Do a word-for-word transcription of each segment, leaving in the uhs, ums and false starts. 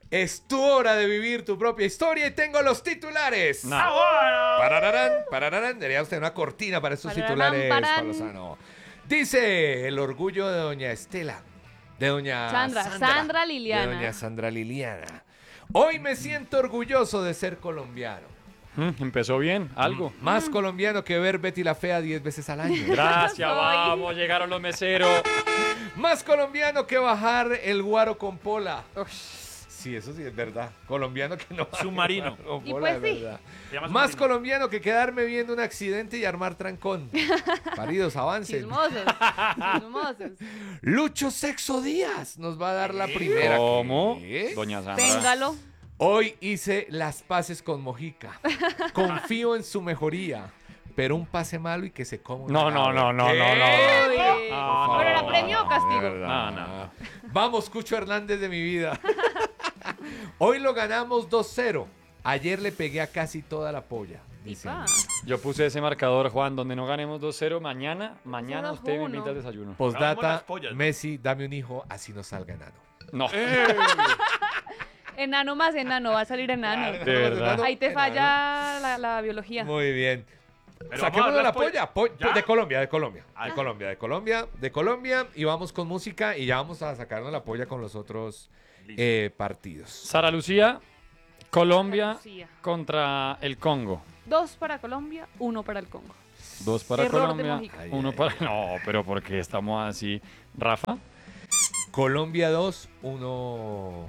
Es tu hora de vivir tu propia historia y tengo los titulares. No. Parararán, parararán. Debería usted una cortina para estos Pararán, titulares, parán. Pablo Sano. Dice el orgullo de doña Estela, de doña Sandra, Sandra Liliana. De doña Sandra Liliana. Hoy me siento orgulloso de ser colombiano. Mm, empezó bien, algo. Más colombiano que ver Betty la Fea diez veces al año. Gracias, Soy. vamos, llegaron los meseros. Más colombiano que bajar el guaro con pola. Sí, eso sí es verdad. Colombiano que no baja Submarino. el guaro con Y pola, pues es sí. verdad. Se llama Más submarino. colombiano que quedarme viendo un accidente y armar trancón. Paridos, avancen. Chismosos, chismosos. Lucho Sexo Díaz nos va a dar la primera. ¿Cómo? ¿Qué? Doña Sandra. Téngalo. Hoy hice las paces con Mojica. Confío en su mejoría. Pero un pase malo y que se coma una No, no, cabra. no, no, ¿Qué? no, no. Uy. No, ¿Pero era no, premio o castigo? De verdad. No, no. Vamos, Cucho Hernández de mi vida. Hoy lo ganamos dos cero. Ayer le pegué a casi toda la polla. Dice. Ipa. Yo puse ese marcador, Juan, donde no ganemos dos cero. Mañana, mañana dos usted me uno. invita al desayuno. Hagamos Postdata, las pollas, ¿no? Messi, dame un hijo, así no salga enano. No, Enano más enano, va a salir enano. de verdad. Ahí te Enano. falla la, la biología. Muy bien. Pero Saquemos vamos a de la hablar polla. po- ¿Ya? de Colombia, de Colombia. Ah. De Colombia, de Colombia, de Colombia. Y vamos con música y ya vamos a sacarnos la polla con los otros Listo. eh, partidos. Sara Lucía, Colombia Sara Lucía. contra el Congo. Dos para Colombia, uno para el Congo. Dos para Error de Colombia, Mojica. Ay, uno ay, para... No, pero porque estamos así. Rafa, Colombia dos, uno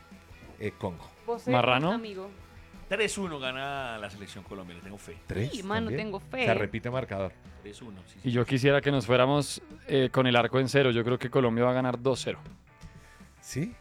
eh, Congo. Vos, Marrano. amigo. tres uno gana la selección Colombia, le tengo fe. ¿Tres? Sí, mano, también. tengo fe. Se repite marcador. tres uno, sí, sí. y yo quisiera que nos fuéramos eh, con el arco en cero. Yo creo que Colombia va a ganar dos cero. ¿Sí?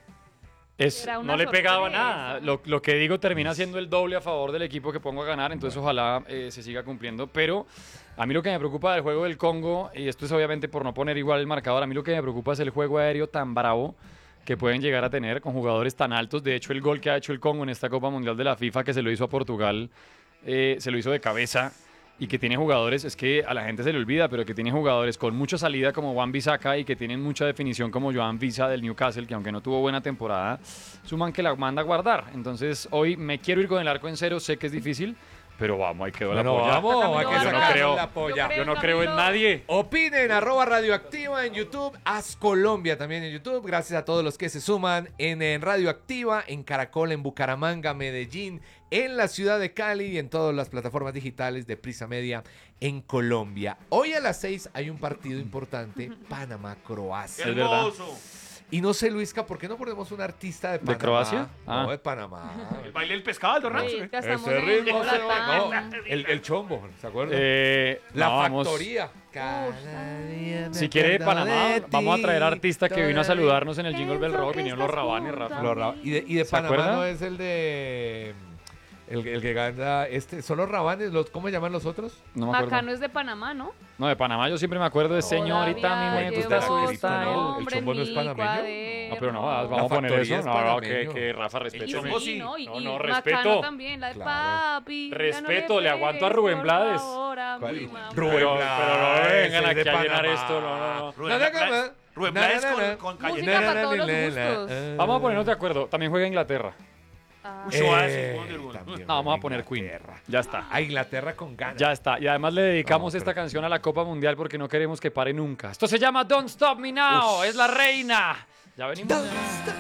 Es, Era una no le pegaba sorpresa. nada. Lo, lo que digo termina siendo el doble a favor del equipo que pongo a ganar, entonces ojalá eh, se siga cumpliendo. Pero a mí lo que me preocupa del juego del Congo, y esto es obviamente por no poner igual el marcador, a mí lo que me preocupa es el juego aéreo tan bravo que pueden llegar a tener con jugadores tan altos. De hecho, el gol que ha hecho el Congo en esta Copa Mundial de la FIFA, que se lo hizo a Portugal, eh, se lo hizo de cabeza. Y que tiene jugadores, es que a la gente se le olvida, pero que tiene jugadores con mucha salida como Wan Bissaka y que tienen mucha definición como Joan Visa del Newcastle, que aunque no tuvo buena temporada, suman que la manda a guardar. Entonces hoy me quiero ir con el arco en cero, sé que es difícil, pero vamos, ahí quedó la Bueno, polla. vamos, hay que Yo no sacar creo- la polla. yo Yo no Camilo. creo en nadie. Opinen, arroba Radioactiva en YouTube, Haz Colombia también en YouTube. Gracias a todos los que se suman en, en Radioactiva, en Caracol, en Bucaramanga, Medellín, en la ciudad de Cali y en todas las plataformas digitales de Prisa Media en Colombia. Hoy a las seis hay un partido importante, Panamá-Croacia. Es verdad. Hermoso. Y no sé, Luisca, ¿por qué no ponemos un artista de Panamá? Croacia? No, Ah. de Panamá. El baile del pescado, el rancho. Sí, ¿eh? ya estamos Ese en ritmo se Bolatán. va- no, el, el chombo, ¿se acuerdan? Eh, La no, vamos- factoría. Cada día me Si quiere de acuerdo Panamá, de vamos a ti, traer artista que vino a todavía. saludarnos en el Jingle Bell Pienso Rock, que vinieron los estás Rabanes, junto Rafa. a Los Ra- y de, y de ¿Se Panamá acuerda? no es el de... El, el que gana... este ¿Son los Rabanes? Los, ¿Cómo se llaman los otros? No me acuerdo. Macano es de Panamá, ¿no? No, de Panamá yo siempre me acuerdo de señorita, Todavía mi me llevo gusta su su style. nombre. nombre ¿El chombo en no es mi panameño? cuaderno. No, pero no, vamos La a poner factoría eso. es No, no, que, panameño. que Rafa respete. chombo mi- sí. ¿no? Y, No, y no, Macano respeto. también, la de Claro. papi. ya Respeto, no le aguanto a pegues, Rubén por Blades. favor, a ¿Cuál? mi mamá. Rubén Pero, Blades, pero no vengan el aquí de a llenar Panamá. esto, no, no, no. Rubén No, no, Blades- no. Rubén Na, Blades na, na, con, na. con Música Cayetana. para todos los gustos. Eh. Vamos a ponernos de acuerdo. También juega Inglaterra. Ah. Uy, Oasis, Eh, Wonder Woman. también No, vamos a juega poner Queen. Inglaterra. Ya está. A Inglaterra con ganas. Ya está. Y además le dedicamos No, esta pero- canción a la Copa Mundial porque no queremos que pare nunca. Esto se llama Don't Stop Me Now. Ush. Es la reina. Ya venimos. Don't stop